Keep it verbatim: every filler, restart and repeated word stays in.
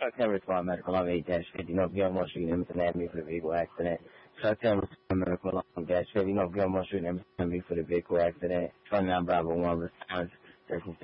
Truck ten respond medical on eight dash fifty North Gilmore Street, Emerson Avenue for the vehicle accident. Truck ten respond medical on dash fifty North Gilmore Street, Emerson Avenue for the vehicle accident. twenty-nine Bravo one response, thirteen